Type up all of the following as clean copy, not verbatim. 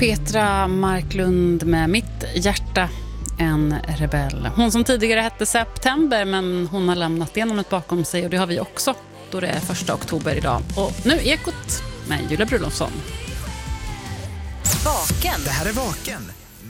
Petra Marklund med Mitt hjärta, en rebell. Hon som tidigare hette September, men hon har lämnat det namnet bakom sig, och det har vi också, då det är 1 oktober idag. Och nu Ekot med Julia Brulofsson. Vaken. Det här är Vaken.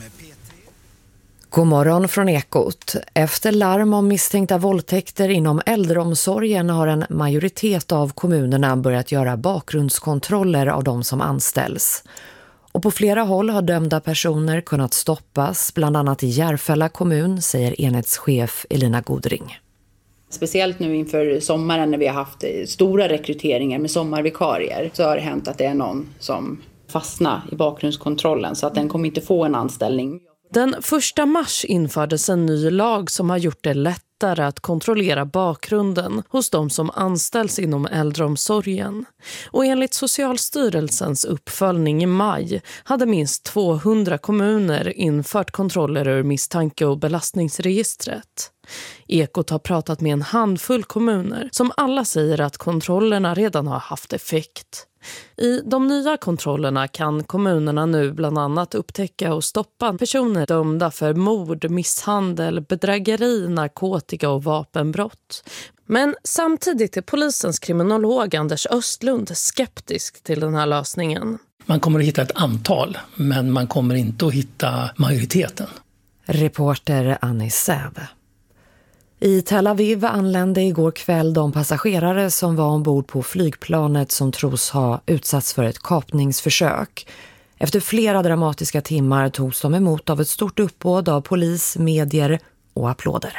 God morgon från Ekot. Efter larm om misstänkta våldtäkter inom äldreomsorgen har en majoritet av kommunerna börjat göra bakgrundskontroller av de som anställs. Och på flera håll har dömda personer kunnat stoppas, bland annat i Järfälla kommun, säger enhetschef Elina Godring. Speciellt nu inför sommaren när vi har haft stora rekryteringar med sommarvikarier, så har det hänt att det är någon som fastnar i bakgrundskontrollen, så att den kommer inte få en anställning. Den 1 mars infördes en ny lag som har gjort det lättare att kontrollera bakgrunden hos de som anställs inom äldreomsorgen. Och enligt Socialstyrelsens uppföljning i maj hade minst 200 kommuner infört kontroller ur misstanke- och belastningsregistret. Ekot har pratat med en handfull kommuner som alla säger att kontrollerna redan har haft effekt. I de nya kontrollerna kan kommunerna nu bland annat upptäcka och stoppa personer dömda för mord, misshandel, bedrägeri, narkotika och vapenbrott. Men samtidigt är polisens kriminolog Anders Östlund skeptisk till den här lösningen. Man kommer att hitta ett antal, men man kommer inte att hitta majoriteten. Reporter Annie Säve. I Tel Aviv anlände igår kväll de passagerare som var ombord på flygplanet som tros ha utsatts för ett kapningsförsök. Efter flera dramatiska timmar togs de emot av ett stort uppbåd av polis, medier och applåder.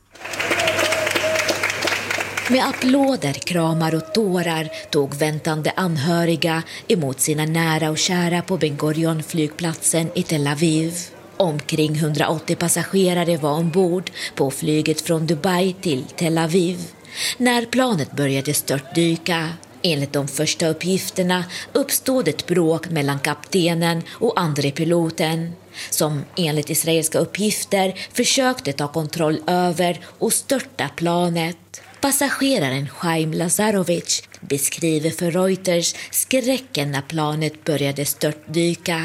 Med applåder, kramar och tårar tog väntande anhöriga emot sina nära och kära på Ben Gurion flygplatsen i Tel Aviv. Omkring 180 passagerare var ombord på flyget från Dubai till Tel Aviv när planet började störtdyka. Enligt de första uppgifterna uppstod ett bråk mellan kaptenen och andre piloten, som enligt israeliska uppgifter försökte ta kontroll över och störta planet. Passageraren Chaim Lazarovic beskriver för Reuters skräcken när planet började störtdyka.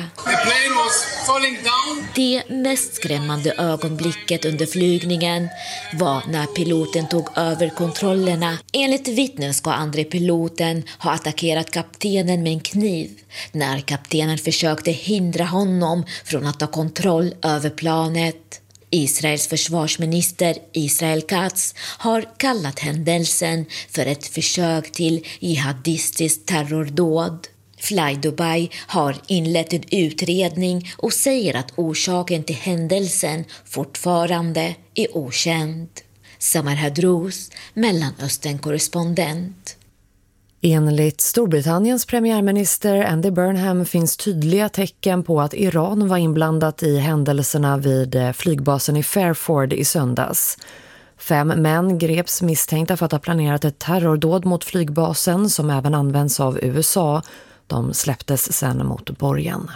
Det mest skrämmande ögonblicket under flygningen var när piloten tog över kontrollerna. Enligt vittnen ska andre piloten ha attackerat kaptenen med en kniv när kaptenen försökte hindra honom från att ta kontroll över planet. Israels försvarsminister Israel Katz har kallat händelsen för ett försök till jihadistiskt terrordåd. Fly Dubai har inlett en utredning och säger att orsaken till händelsen fortfarande är okänd. Samar Hadrous, Mellanöstern-korrespondent. Enligt Storbritanniens premiärminister Andy Burnham finns tydliga tecken på att Iran var inblandat i händelserna vid flygbasen i Fairford i söndags. 5 män greps misstänkta för att ha planerat ett terrordåd mot flygbasen som även används av USA. De släpptes sedan mot borgen.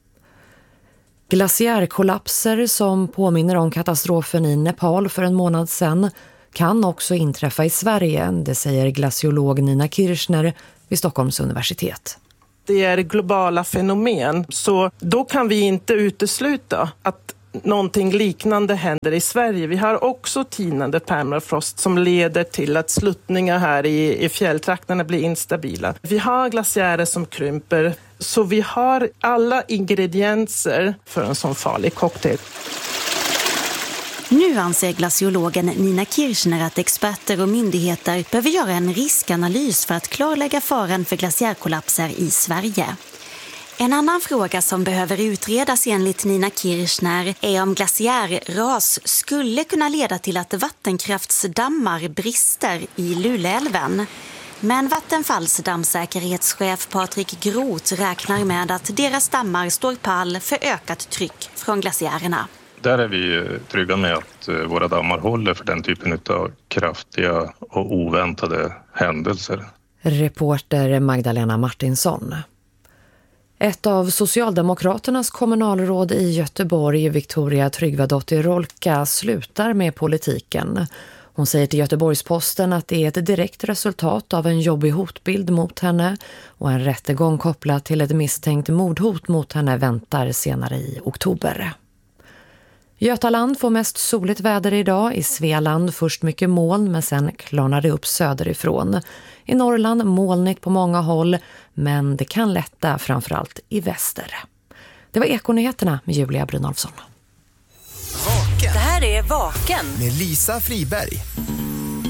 Glaciärkollapser som påminner om katastrofen i Nepal för en månad sedan kan också inträffa i Sverige, det säger glaciolog Nina Kirchner vid Stockholms universitet. Det är globala fenomen, så då kan vi inte utesluta att någonting liknande händer i Sverige. Vi har också tinande permafrost som leder till att sluttningar här i fjälltrakterna blir instabila. Vi har glaciärer som krymper, så vi har alla ingredienser för en sån farlig cocktail. Nu anser glaciologen Nina Kirchner att experter och myndigheter behöver göra en riskanalys för att klarlägga faran för glaciärkollapser i Sverige. En annan fråga som behöver utredas enligt Nina Kirchner är om glaciärras skulle kunna leda till att vattenkraftsdammar brister i Luleälven. Men Vattenfalls dammsäkerhetschef Patrik Groth räknar med att deras dammar står pall för ökat tryck från glaciärerna. Där är vi trygga med att våra dammar håller för den typen av kraftiga och oväntade händelser. Reporter Magdalena Martinsson. Ett av Socialdemokraternas kommunalråd i Göteborg, Victoria Tryggvadottir Rolka, slutar med politiken. Hon säger till Göteborgs-Posten att det är ett direkt resultat av en jobbig hotbild mot henne och en rättegång kopplad till ett misstänkt mordhot mot henne väntar senare i oktober. Götaland får mest soligt väder idag. I Svealand först mycket moln men sen klarnar det upp söderifrån. I Norrland molnigt på många håll men det kan lätta framförallt i väster. Det var Ekonyheterna med Julia Brynolfsson. Vaken. Det här är Vaken med Lisa Friberg.